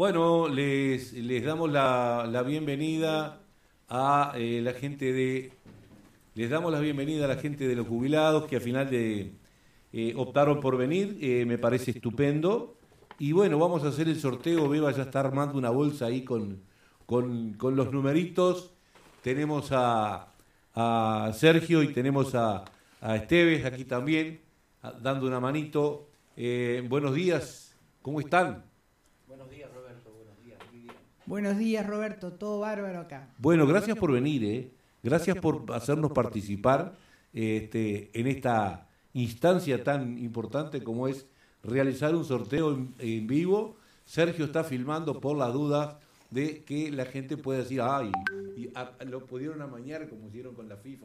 Bueno, les damos la bienvenida a la gente de... Les damos la bienvenida a la gente de los jubilados que al final optaron por venir, me parece estupendo. Y bueno, vamos a hacer el sorteo. Beba ya está armando una bolsa ahí con los numeritos. Tenemos a Sergio y tenemos a Esteves aquí también, dando una manito. Buenos días, ¿cómo están? Buenos días, Roberto. Buenos días, Lidia. Buenos días, Roberto. Todo bárbaro acá. Bueno, gracias por venir, Gracias por hacernos participar en esta instancia tan importante como es realizar un sorteo en vivo. Sergio está filmando por las dudas de que la gente pueda decir, ay, lo pudieron amañar como hicieron con la FIFA.